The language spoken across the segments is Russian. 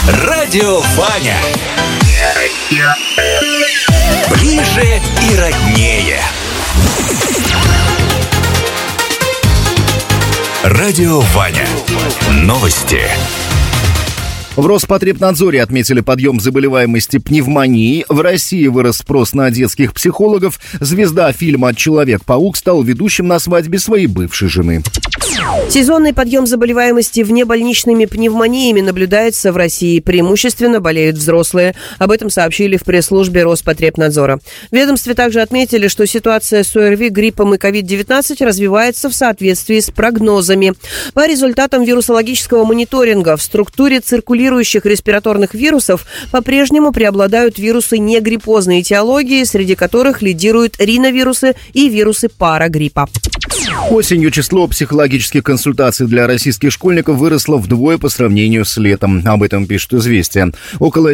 Радио Ваня. Ближе и роднее. Радио Ваня. Новости. В Роспотребнадзоре отметили подъем заболеваемости пневмонией. В России вырос спрос на детских психологов. Звезда фильма «Человек-паук» стал ведущим на свадьбе своей бывшей жены. Сезонный подъем заболеваемости внебольничными пневмониями наблюдается в России. Преимущественно болеют взрослые. Об этом сообщили в пресс-службе Роспотребнадзора. В ведомстве также отметили, что ситуация с ОРВИ, гриппом и COVID-19 развивается в соответствии с прогнозами. По результатам вирусологического мониторинга в структуре циркулирующих респираторных вирусов по-прежнему преобладают вирусы негриппозной этиологии, среди которых лидируют риновирусы и вирусы парагриппа. Осенью число психологических консультаций для российских школьников выросло вдвое по сравнению с летом. Об этом пишет «Известия». Около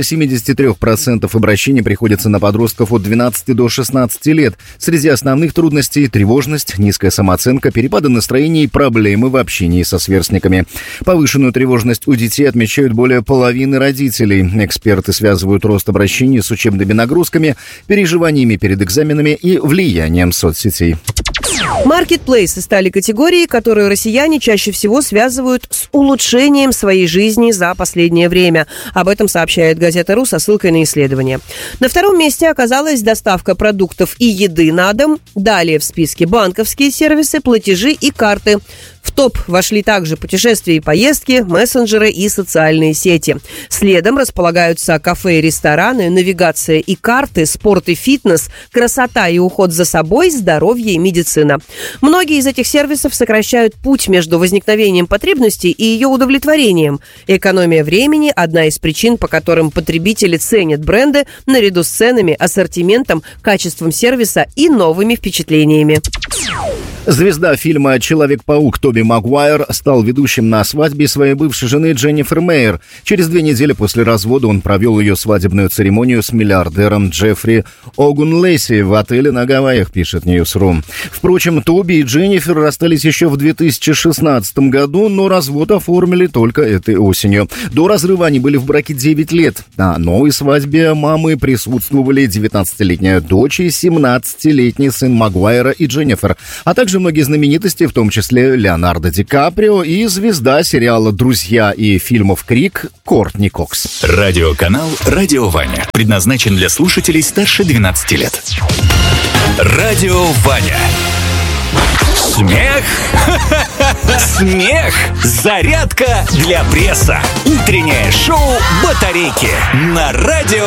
73% обращений приходится на подростков от 12 до 16 лет. Среди основных трудностей – тревожность, низкая самооценка, перепады настроения и проблемы в общении со сверстниками. Повышенную тревожность у детей отмечают более половины родителей. Эксперты связывают рост обращений с учебными нагрузками, переживаниями перед экзаменами и влиянием соцсетей. Маркетплейсы стали категорией, которую россияне чаще всего связывают с улучшением своей жизни за последнее время. Об этом сообщает газета.ру со ссылкой на исследование. На втором месте оказалась доставка продуктов и еды на дом. Далее в списке банковские сервисы, платежи и карты. В топ вошли также путешествия и поездки, мессенджеры и социальные сети. Следом располагаются кафе и рестораны, навигация и карты, спорт и фитнес, красота и уход за собой, здоровье и медицина. Многие из этих сервисов сокращают путь между возникновением потребности и ее удовлетворением. Экономия времени – одна из причин, по которым потребители ценят бренды наряду с ценами, ассортиментом, качеством сервиса и новыми впечатлениями. Звезда фильма «Человек-паук» Тоби Магуайр стал ведущим на свадьбе своей бывшей жены Дженнифер Мейер. Через 2 недели после развода он провел ее свадебную церемонию с миллиардером Джеффри Огунлейси в отеле на Гавайях, пишет Ньюсрум. Впрочем, Тоби и Дженнифер расстались еще в 2016 году, но развод оформили только этой осенью. До разрыва они были в браке 9 лет. На новой свадьбе мамы присутствовали 19-летняя дочь и 17-летний сын Магуайра и Дженнифер, а также многие знаменитости, в том числе Леонардо Ди Каприо и звезда сериала «Друзья» и фильмов «Крик» Кортни Кокс. Радиоканал «Радио Ваня» предназначен для слушателей старше 12 лет. Радио Ваня. Смех. Смех. Зарядка для пресса. Утреннее шоу «Батарейки» на радио.